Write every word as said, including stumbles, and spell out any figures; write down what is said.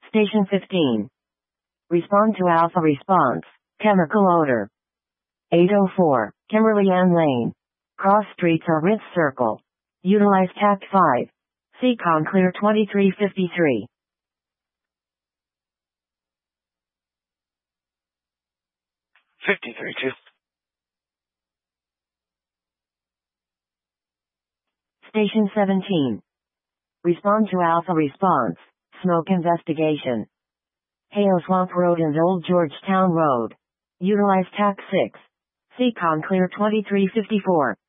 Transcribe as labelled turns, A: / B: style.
A: Station fifteen. Respond to alpha response. Chemical odor. eight oh four. Kimberly Ann Lane. Cross streets or Ritz Circle. Utilize tact five. Seacon clear twenty-three fifty-three.
B: fifty-three two.
A: Station seventeen. Respond to alpha response. Smoke investigation. Hale Swamp Road and Old Georgetown Road. Utilize tact six. Seacon clear twenty-three fifty-four.